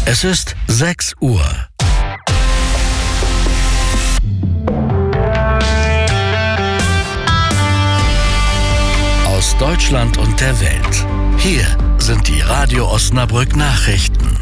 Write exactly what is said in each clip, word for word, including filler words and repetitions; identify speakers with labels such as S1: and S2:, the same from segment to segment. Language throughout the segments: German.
S1: Es ist sechs Uhr. Aus Deutschland und der Welt. Hier sind die Radio Osnabrück Nachrichten.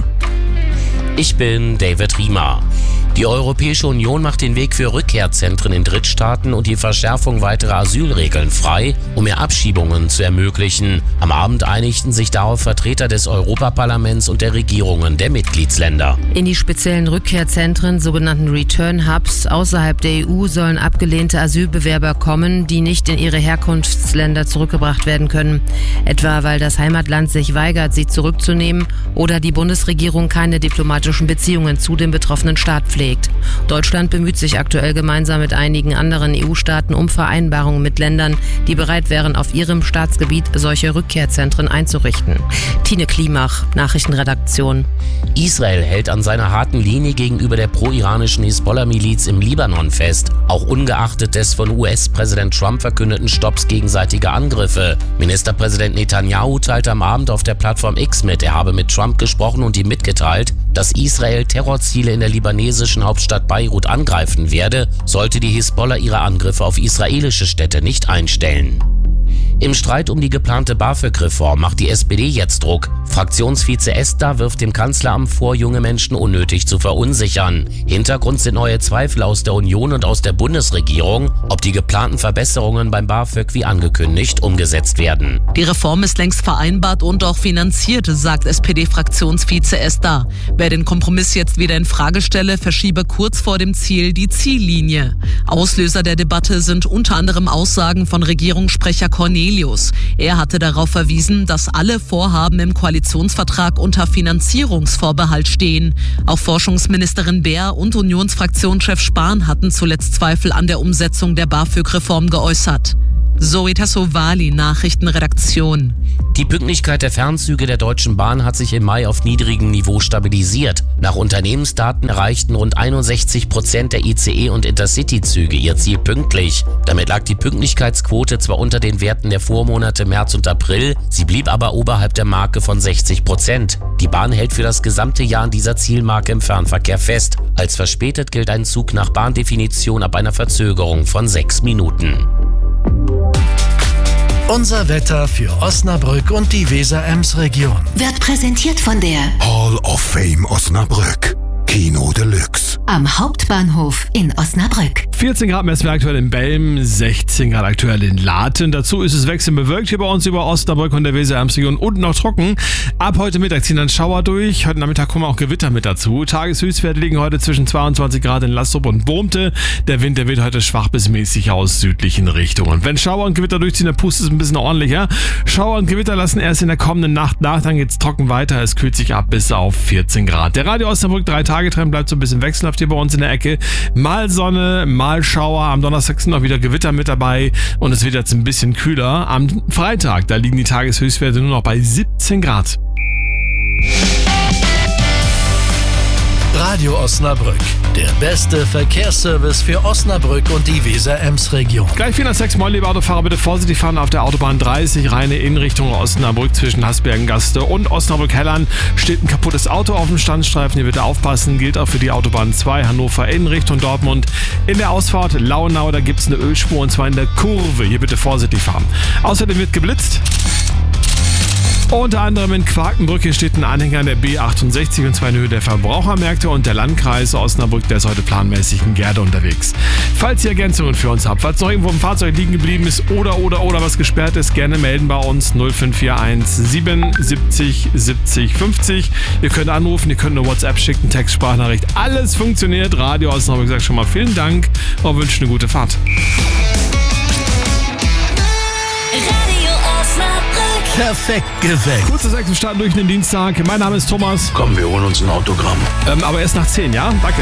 S2: Ich bin David Riemer. Die Europäische Union macht den Weg für Rückkehrzentren in Drittstaaten und die Verschärfung weiterer Asylregeln frei, um mehr Abschiebungen zu ermöglichen. Am Abend einigten sich darauf Vertreter des Europaparlaments und der Regierungen der Mitgliedsländer.
S3: In die speziellen Rückkehrzentren, sogenannten Return Hubs, außerhalb der E U sollen abgelehnte Asylbewerber kommen, die nicht in ihre Herkunftsländer zurückgebracht werden können. Etwa weil das Heimatland sich weigert, sie zurückzunehmen oder die Bundesregierung keine diplomatischen Beziehungen zu dem betroffenen Staat pflegt. Deutschland bemüht sich aktuell gemeinsam mit einigen anderen E U-Staaten um Vereinbarungen mit Ländern, die bereit wären, auf ihrem Staatsgebiet solche Rückkehrzentren einzurichten. Tine Klimach, Nachrichtenredaktion.
S2: Israel hält an seiner harten Linie gegenüber der pro-iranischen Hisbollah-Miliz im Libanon fest, auch ungeachtet des von U S-Präsident Trump verkündeten Stopps gegenseitiger Angriffe. Ministerpräsident Netanyahu teilte am Abend auf der Plattform X mit, er habe mit Trump gesprochen und ihm mitgeteilt, dass Israel Terrorziele in der libanesischen Hauptstadt Beirut angreifen werde, sollte die Hisbollah ihre Angriffe auf israelische Städte nicht einstellen. Im Streit um die geplante BAföG-Reform macht die S P D jetzt Druck. Fraktionsvize Esda wirft dem Kanzleramt vor, junge Menschen unnötig zu verunsichern. Hintergrund sind neue Zweifel aus der Union und aus der Bundesregierung, ob die geplanten Verbesserungen beim BAföG wie angekündigt umgesetzt werden.
S4: Die Reform ist längst vereinbart und auch finanziert, sagt S P D-Fraktionsvize Esda. Wer den Kompromiss jetzt wieder in Frage stelle, verschiebe kurz vor dem Ziel die Ziellinie. Auslöser der Debatte sind unter anderem Aussagen von Regierungssprecher Cornelius. Er hatte darauf verwiesen, dass alle Vorhaben im Koalitionsvertrag unter Finanzierungsvorbehalt stehen. Auch Forschungsministerin Beer und Unionsfraktionschef Spahn hatten zuletzt Zweifel an der Umsetzung der BAföG-Reform geäußert. Zoe Tassovali, Nachrichtenredaktion.
S2: Die Pünktlichkeit der Fernzüge der Deutschen Bahn hat sich im Mai auf niedrigem Niveau stabilisiert. Nach Unternehmensdaten erreichten rund einundsechzig Prozent der I C E- und Intercity-Züge ihr Ziel pünktlich. Damit lag die Pünktlichkeitsquote zwar unter den Werten der Vormonate März und April, sie blieb aber oberhalb der Marke von sechzig Prozent. Die Bahn hält für das gesamte Jahr an dieser Zielmarke im Fernverkehr fest. Als verspätet gilt ein Zug nach Bahndefinition ab einer Verzögerung von sechs Minuten.
S1: Unser Wetter für Osnabrück und die Weser-Ems-Region
S5: Wird präsentiert von der
S6: Hall of Fame Osnabrück. Kino Deluxe.
S5: am Hauptbahnhof in Osnabrück.
S7: vierzehn Grad messen wir aktuell in Belm, sechzehn Grad aktuell in Laten. Dazu ist es wechselnd bewölkt hier bei uns über Osnabrück und der Weser-Ems-Region und noch trocken. Ab heute Mittag ziehen dann Schauer durch. Heute Nachmittag kommen auch Gewitter mit dazu. Tageshöchstwerte liegen heute zwischen zweiundzwanzig Grad in Lastrup und Wurmte. Der Wind, der weht heute schwach bis mäßig aus südlichen Richtungen. Wenn Schauer und Gewitter durchziehen, dann pustet es ein bisschen ordentlicher. Schauer und Gewitter lassen erst in der kommenden Nacht nach, dann geht's trocken weiter. Es kühlt sich ab bis auf vierzehn Grad. Der Radio Osnabrück drei Tage Trend bleibt so ein bisschen wechselhaft hier bei uns in der Ecke. Mal Sonne, mal Schauer. Am Donnerstag sind noch wieder Gewitter mit dabei und es wird jetzt ein bisschen kühler. Am Freitag, da liegen die Tageshöchstwerte nur noch bei siebzehn Grad.
S1: Radio Osnabrück, der beste Verkehrsservice für Osnabrück und die Weser-Ems-Region.
S7: Gleich vier nach sechs, moin liebe Autofahrer, bitte vorsichtig fahren auf der Autobahn dreißig, reine in Richtung Osnabrück zwischen Hasbergen-Gaste und Osnabrück-Hellern. Steht ein kaputtes Auto auf dem Standstreifen, hier bitte aufpassen, gilt auch für die Autobahn zwei, Hannover in Richtung Dortmund. In der Ausfahrt Launau, da gibt es eine Ölspur und zwar in der Kurve, hier bitte vorsichtig fahren. Außerdem wird geblitzt. Unter anderem in Quakenbrück steht ein Anhänger an der B achtundsechzig und zwar in Höhe der Verbrauchermärkte und der Landkreis Osnabrück, der ist heute planmäßig in Gerde unterwegs. Falls ihr Ergänzungen für uns habt, falls noch irgendwo ein Fahrzeug liegen geblieben ist oder oder oder was gesperrt ist, gerne melden bei uns null fünf vier eins siebenundsiebzig siebzig fünfzig. Ihr könnt anrufen, ihr könnt eine WhatsApp schicken, Text, Sprachnachricht, alles funktioniert. Radio Osnabrück sagt schon mal vielen Dank und wünscht eine gute Fahrt.
S1: Perfekt geweckt.
S7: Kurze sechs Starten durch den Dienstag. Mein Name ist Thomas.
S6: Komm, wir holen uns ein Autogramm.
S7: Ähm, aber erst nach zehn, ja? Danke.